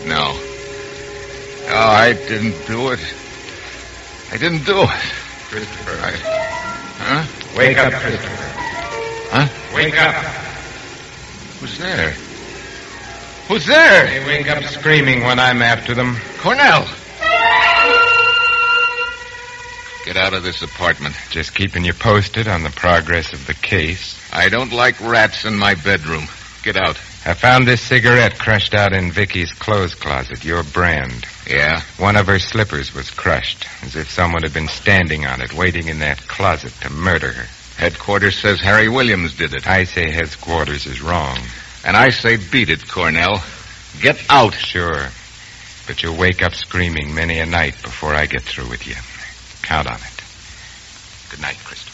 No. No, I didn't do it. I didn't do it. Christopher. Huh? Wake up, Christopher. Huh? Wake up. Who's there? Who's there? They wake up screaming when I'm after them. Cornell! Get out of this apartment. Just keeping you posted on the progress of the case. I don't like rats in my bedroom. Get out. I found this cigarette crushed out in Vicky's clothes closet, your brand. Yeah? One of her slippers was crushed, as if someone had been standing on it, waiting in that closet to murder her. Headquarters says Harry Williams did it. I say headquarters is wrong. And I say beat it, Cornell. Get out. Sure. But you'll wake up screaming many a night before I get through with you. Count on it. Good night, Christopher.